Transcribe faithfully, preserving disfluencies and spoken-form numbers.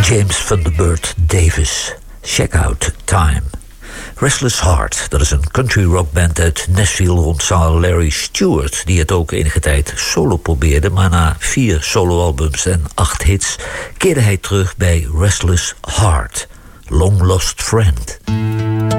James Thunderbird Davis. Check out Time. Restless Heart, dat is een country rockband uit Nashville rond zanger Larry Stewart, die het ook enige tijd solo probeerde, maar na vier soloalbums en acht hits keerde hij terug bij Restless Heart, Long Lost Friend.